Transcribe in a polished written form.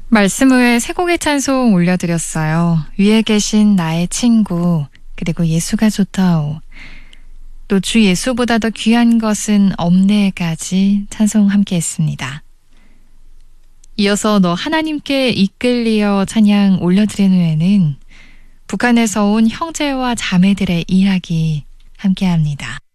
말씀 후에 세 곡의 찬송 올려드렸어요. 위에 계신 나의 친구, 그리고 예수가 좋다오. 또 주 예수보다 더 귀한 것은 없네까지 찬송 함께 했습니다. 이어서 너 하나님께 이끌리어 찬양 올려드린 후에는 북한에서 온 형제와 자매들의 이야기 함께합니다.